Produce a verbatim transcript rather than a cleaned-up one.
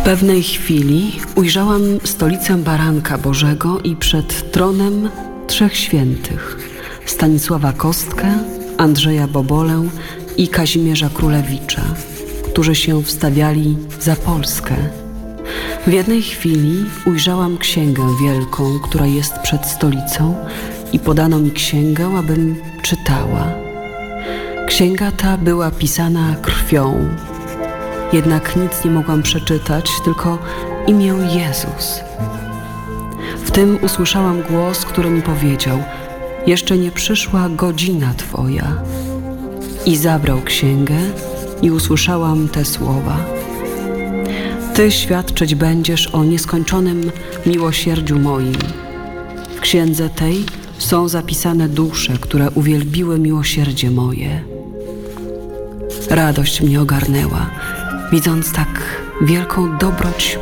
pewnej chwili ujrzałam stolicę Baranka Bożego i przed tronem trzech świętych: Stanisława Kostkę, Andrzeja Bobolę i Kazimierza Królewicza, którzy się wstawiali za Polskę. W jednej chwili ujrzałam księgę wielką, która jest przed stolicą, i podano mi księgę, abym czytała. Księga ta była pisana krwią, jednak nic nie mogłam przeczytać, tylko imię Jezus. W tym usłyszałam głos, który mi powiedział: jeszcze nie przyszła godzina Twoja. I zabrał księgę i usłyszałam te słowa: Ty świadczyć będziesz o nieskończonym miłosierdziu moim. W księdze tej są zapisane dusze, które uwielbiły miłosierdzie moje. Radość mnie ogarnęła, widząc tak wielką dobroć